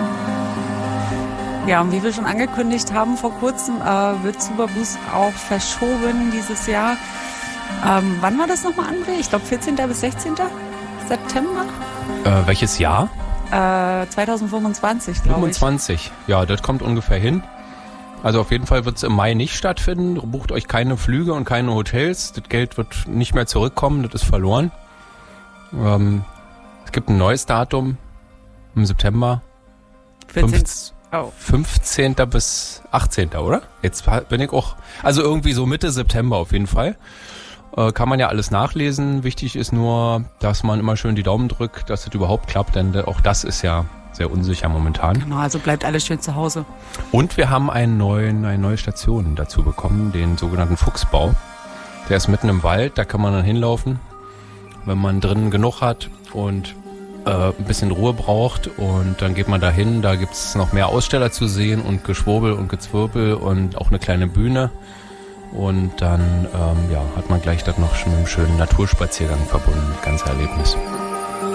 Ja, und wie wir schon angekündigt haben vor kurzem, wird Superboost auch verschoben dieses Jahr. Wann war das nochmal, André? Ich glaube 14. bis 16. September? Welches Jahr? 2025, glaube ich. 25, ja, das kommt ungefähr hin. Also auf jeden Fall wird es im Mai nicht stattfinden. Bucht euch keine Flüge und keine Hotels. Das Geld wird nicht mehr zurückkommen, das ist verloren. Es gibt ein neues Datum im September. 15. bis 18. oder? Jetzt bin ich auch, also irgendwie so Mitte September auf jeden Fall. Kann man ja alles nachlesen. Wichtig ist nur, dass man immer schön die Daumen drückt, dass es überhaupt klappt, denn auch das ist ja sehr unsicher momentan. Genau, also bleibt alles schön zu Hause. Und wir haben eine neue Station dazu bekommen, den sogenannten Fuchsbau. Der ist mitten im Wald, da kann man dann hinlaufen, wenn man drinnen genug hat und ein bisschen Ruhe braucht, und dann geht man da hin, da gibt es noch mehr Aussteller zu sehen und Geschwurbel und Gezwirbel und auch eine kleine Bühne, und dann hat man gleich das noch schon mit einem schönen Naturspaziergang verbunden, das ganze Erlebnis.